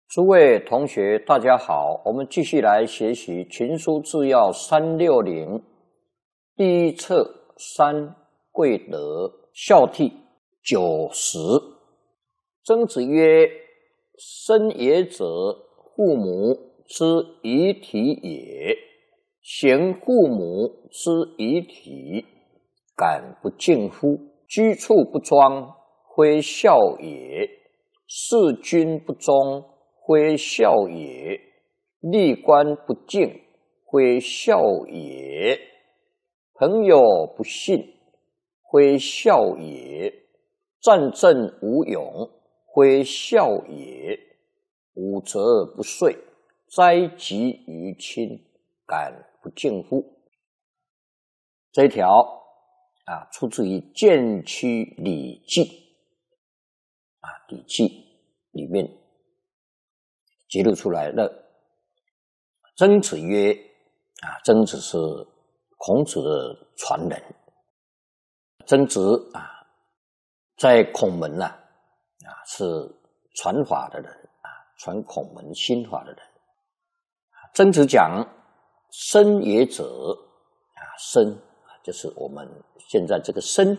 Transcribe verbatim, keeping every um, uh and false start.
诸位同学，大家好，我们继续来学习《群书治要》三六零第一册三贵德孝悌九十。曾子曰：“生也者，父母之遗体也；贤父母之遗体，敢不敬乎？居处不庄，非孝也；事君不忠，非孝也；立官不敬，非孝也；朋友不信，非孝也；战阵无勇，非孝也；五则不遂，灾及于亲，敢不敬乎？”这一条啊，出自于《荐区礼记》啊，《礼记》里面揭露出来了。曾子曰：“啊，曾子是孔子的传人。曾子啊，在孔门呐、啊，啊是传法的人啊，传孔门心法的人。曾子讲：生也者啊，生就是我们现在这个身